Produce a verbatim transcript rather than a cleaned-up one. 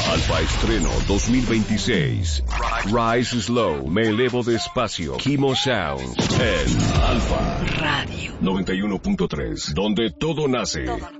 Alfa Estreno dos mil veintiséis. Rise Slow, me elevo despacio. Kimo Sounds en Alfa Radio noventa y uno punto tres, donde todo nace.